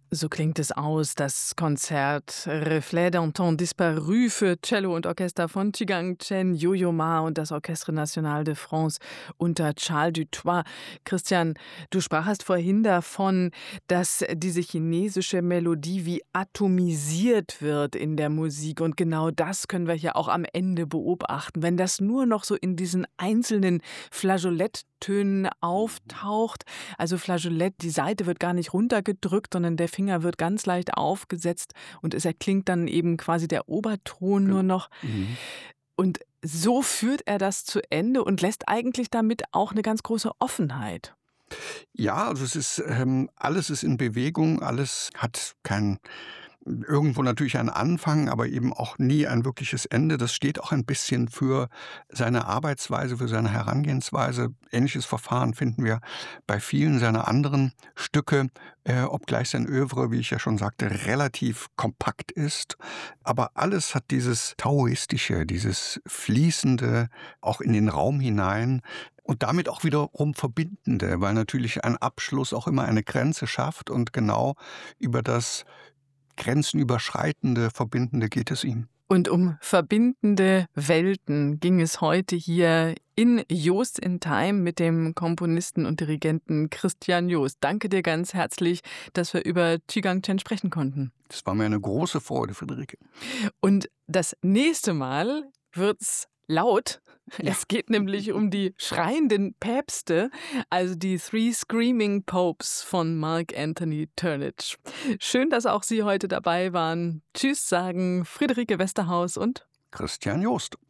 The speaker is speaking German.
So klingt es aus, das Konzert Reflet d'un temps disparu für Cello und Orchester von Chigang Chen, Yo-Yo Ma und das Orchestre National de France unter Charles Dutoit. Christian, du sprachst vorhin davon, dass diese chinesische Melodie wie atomisiert wird in der Musik. Und genau das können wir hier auch am Ende beobachten. Wenn das nur noch so in diesen einzelnen Flageoletttönen auftaucht, also Flageolett, die Saite wird gar nicht runtergedrückt, sondern der Finger wird ganz leicht aufgesetzt und es erklingt dann eben quasi der Oberton nur Genau. noch. Mhm. Und so führt er das zu Ende und lässt eigentlich damit auch eine ganz große Offenheit. Ja, also es ist, alles ist in Bewegung, alles hat kein irgendwo natürlich einen Anfang, aber eben auch nie ein wirkliches Ende. Das steht auch ein bisschen für seine Arbeitsweise, für seine Herangehensweise. Ähnliches Verfahren finden wir bei vielen seiner anderen Stücke, obgleich sein Œuvre, wie ich ja schon sagte, relativ kompakt ist. Aber alles hat dieses Taoistische, dieses Fließende, auch in den Raum hinein. Und damit auch wiederum Verbindende, weil natürlich ein Abschluss auch immer eine Grenze schafft und genau über das Grenzenüberschreitende, Verbindende geht es ihm. Und um verbindende Welten ging es heute hier in Joost in Time mit dem Komponisten und Dirigenten Christian Joost. Danke dir ganz herzlich, dass wir über Chigang Chen sprechen konnten. Das war mir eine große Freude, Friederike. Und das nächste Mal wird's laut. Ja. Es geht nämlich um die schreienden Päpste, also die Three Screaming Popes von Mark Anthony Turnage. Schön, dass auch Sie heute dabei waren. Tschüss sagen Friederike Westerhaus und Christian Joost.